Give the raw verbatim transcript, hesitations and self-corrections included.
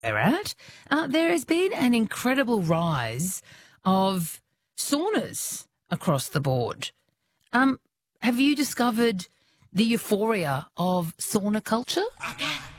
All right. Uh, there has been an incredible rise of saunas across the board. Um, have you discovered the euphoria of sauna culture?